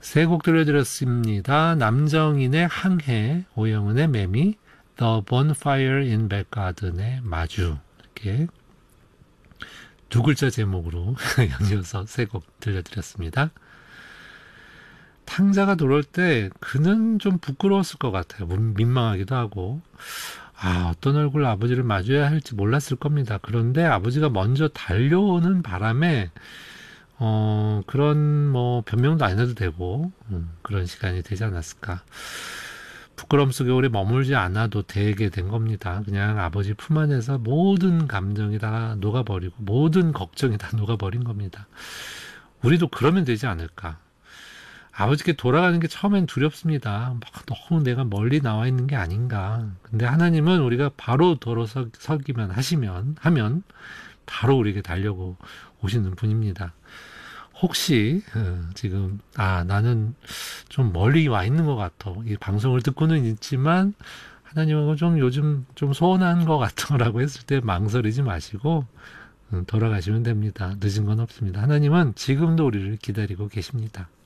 세 곡 들려드렸습니다. 남정인의 항해, 오영은의 매미, The Bonfire in Back Garden의 마주. 이렇게 두 글자 제목으로 연이어서 세 곡 들려드렸습니다. 탕자가 돌아올 때 그는 좀 부끄러웠을 것 같아요. 민망하기도 하고. 어떤 얼굴 아버지를 마주해야 할지 몰랐을 겁니다. 그런데 아버지가 먼저 달려오는 바람에 그런 변명도 안 해도 되고 그런 시간이 되지 않았을까. 부끄러움 속에 오래 머물지 않아도 되게 된 겁니다. 그냥 아버지 품 안에서 모든 감정이 다 녹아버리고 모든 걱정이 다 녹아버린 겁니다. 우리도 그러면 되지 않을까. 아버지께 돌아가는 게 처음엔 두렵습니다. 너무 내가 멀리 나와 있는 게 아닌가. 근데 하나님은 우리가 바로 돌아서기만 하면 바로 우리에게 달려고 오시는 분입니다. 혹시 지금 나는 좀 멀리 와 있는 것 같아. 이 방송을 듣고는 있지만 하나님하고 좀 요즘 좀 소원한 것 같아라고 했을 때 망설이지 마시고 돌아가시면 됩니다. 늦은 건 없습니다. 하나님은 지금도 우리를 기다리고 계십니다.